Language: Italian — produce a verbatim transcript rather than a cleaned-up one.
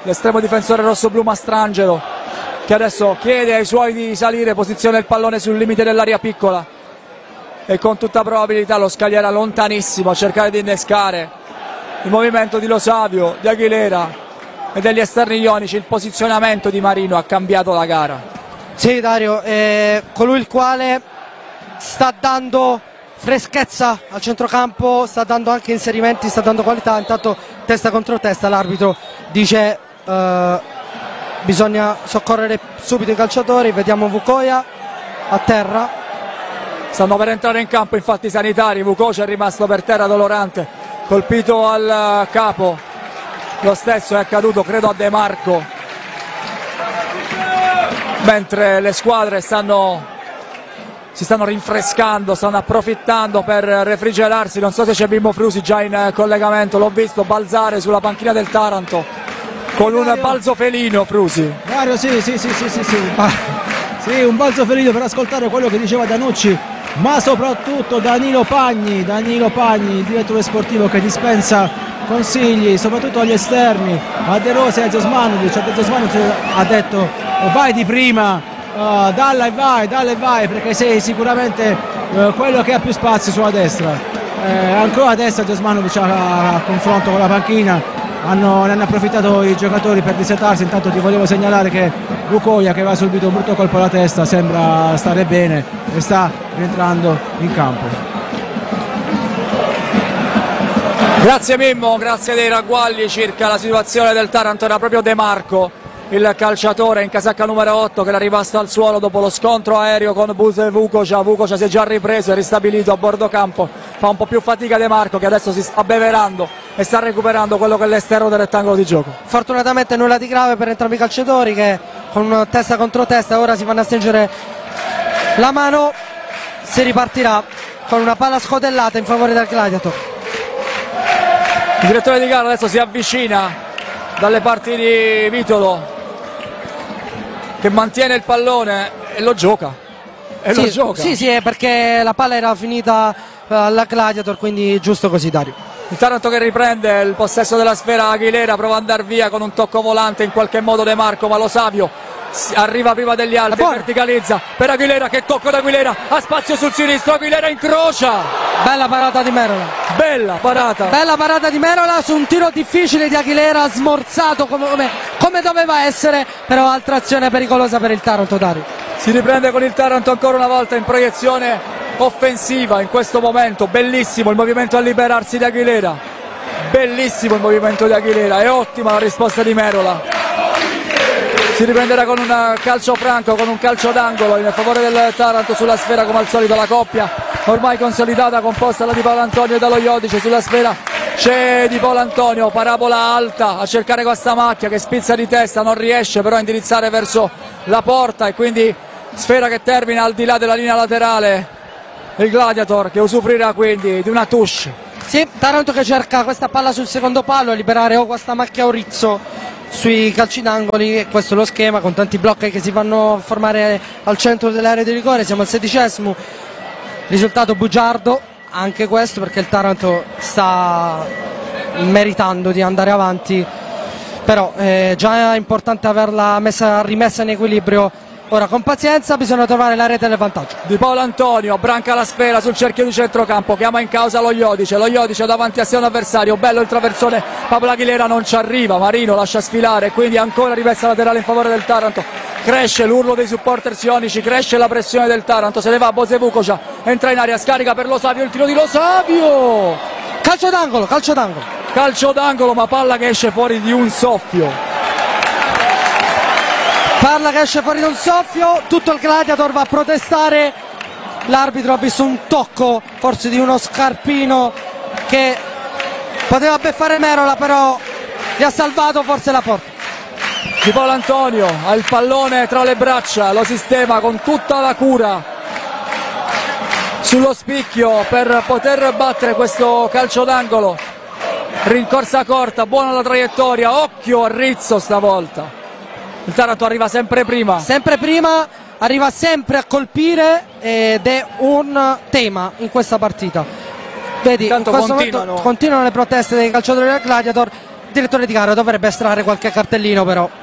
l'estremo difensore rossoblu Mastrangelo, che adesso chiede ai suoi di salire, posiziona il pallone sul limite dell'area piccola e con tutta probabilità lo scaglierà lontanissimo a cercare di innescare il movimento di Lo Savio, di Aguilera e degli esterni ionici. Il posizionamento di Marino ha cambiato la gara. Sì, Dario, è colui il quale sta dando freschezza al centrocampo, sta dando anche inserimenti, sta dando qualità. Intanto testa contro testa l'arbitro dice uh, bisogna soccorrere subito i calciatori. Vediamo Vukoja a terra, stanno per entrare in campo infatti i sanitari. Vukoja è rimasto per terra dolorante, colpito al capo. Lo stesso è accaduto credo a De Marco, mentre le squadre stanno si stanno rinfrescando, stanno approfittando per refrigerarsi. Non so se c'è Bimbo Frusi già in collegamento, l'ho visto balzare sulla panchina del Taranto con un Dario, balzo felino. Frusi, Dario, sì, sì, sì, sì, sì, sì. Ah, sì, un balzo felino per ascoltare quello che diceva Danucci, ma soprattutto Danilo Pagni, Danilo Pagni, il direttore sportivo che dispensa consigli soprattutto agli esterni, a De Rossi e a Zosmanovic. A De Zosmanovic ha detto vai di prima, Uh, dalla e vai, dalla e vai, perché sei sicuramente uh, quello che ha più spazio sulla destra. Eh, ancora a destra Zosmanovic a, a confronto con la panchina, hanno, ne hanno approfittato i giocatori per dissetarsi. Intanto ti volevo segnalare che Vukoja, che aveva subito un brutto colpo alla testa, sembra stare bene e sta rientrando in campo. grazie Mimmo, grazie dei ragguagli circa la situazione del Taranto. Era proprio De Marco, il calciatore in casacca numero otto, che era rimasto al suolo dopo lo scontro aereo con Buse Vukoja. Vukoja si è già ripreso, è ristabilito a bordo campo, fa un po' più fatica De Marco, che adesso si sta abbeverando e sta recuperando quello che è l'esterno del rettangolo di gioco. Fortunatamente nulla di grave per entrambi i calciatori, che con testa contro testa ora si vanno a stringere la mano. Si ripartirà con una palla scodellata in favore del Gladiator. Il direttore di gara adesso si avvicina dalle parti di Vitolo, che mantiene il pallone e lo gioca. E sì, lo gioca. Sì, sì, perché la palla era finita uh, alla Gladiator, quindi giusto così, Dario. Il Taranto che riprende il possesso della sfera. Aguilera prova ad andare via con un tocco volante in qualche modo De Marco, ma Lo Savio arriva prima degli altri, verticalizza per Aguilera, che tocco da Aguilera, ha spazio sul sinistro, Aguilera incrocia. Bella parata di Merola. Bella parata. Bella parata di Merola su un tiro difficile di Aguilera, smorzato come, come, come doveva essere, però altra azione pericolosa per il Taranto, Dario. Si riprende con il Taranto ancora una volta in proiezione offensiva in questo momento. Bellissimo il movimento a liberarsi di Aguilera, bellissimo il movimento di Aguilera, è ottima la risposta di Merola. Si riprenderà con un calcio franco, con un calcio d'angolo in favore del Taranto. Sulla sfera come al solito la coppia ormai consolidata, composta da Di Paolo Antonio e dallo Iodice. Sulla sfera c'è Di Paolo Antonio, parabola alta a cercare questa macchia che spizza di testa, non riesce però a indirizzare verso la porta, e quindi sfera che termina al di là della linea laterale. Il Gladiator che usufruirà quindi di una touche. Sì, Taranto che cerca questa palla sul secondo palo e liberare o questa macchia o Rizzo sui calci d'angoli. Questo è lo schema, con tanti blocchi che si vanno a formare al centro dell'area di rigore. Siamo al sedicesimo, risultato bugiardo anche questo, perché il Taranto sta meritando di andare avanti, però è già importante averla messa, rimessa in equilibrio. Ora con pazienza bisogna trovare la rete del vantaggio. Di Paolo Antonio branca la sfera sul cerchio di centrocampo, chiama in causa lo Iodice, lo Iodice davanti a sé un avversario, bello il traversone, Pablo Aguilera non ci arriva, Marino lascia sfilare, quindi ancora rimessa laterale in favore del Taranto. Cresce l'urlo dei supporter sionici, cresce la pressione del Taranto, se ne va Bose Vukoja, entra in aria, scarica per Lo Savio, il tiro di Lo Savio, calcio d'angolo, calcio d'angolo calcio d'angolo, ma palla che esce fuori di un soffio. Parla che esce fuori da un soffio, tutto il Gladiator va a protestare. L'arbitro ha visto un tocco, forse di uno scarpino, che poteva beffare Merola, però gli ha salvato forse la porta. Di Paolo Antonio ha il pallone tra le braccia, lo sistema con tutta la cura sullo spicchio per poter battere questo calcio d'angolo. Rincorsa corta, buona la traiettoria, occhio a Rizzo stavolta. Il Taranto arriva sempre prima. Sempre prima, arriva sempre a colpire, ed è un tema in questa partita. Vedi, intanto in questo continuano. momento continuano le proteste dei calciatori del Gladiator. direttore di gara dovrebbe estrarre qualche cartellino, però